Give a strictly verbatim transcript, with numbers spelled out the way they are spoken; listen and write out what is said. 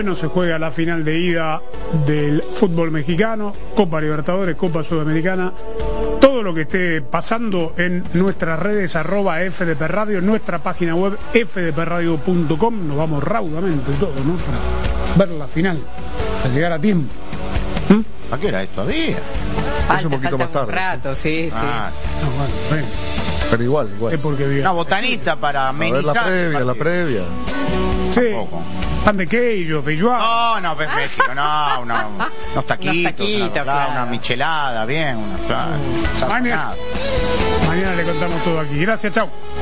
No se juega la final de ida del fútbol mexicano, Copa Libertadores, Copa Sudamericana. Todo lo que esté pasando en nuestras redes, arroba F D P Radio, en nuestra página web f d p radio punto com. Nos vamos raudamente todo, ¿no? Para ver la final, para llegar a tiempo. ¿Mm? ¿A qué hora es todavía? Falta, es un poquito falta más tarde. Un rato, sí, sí. Ah, No, bueno, bueno. Pero igual, igual. Es porque vive. una botanita para A ver amenizar. la previa, el la partido. previa. Sí, Tampoco. pan de queijo, feijoada. No, no, pues México, no, no, unos taquitos, Unos taquitos, una, claro. una michelada, bien, una, claro, Mañana, sazonado. mañana le contamos todo aquí. Gracias, chau.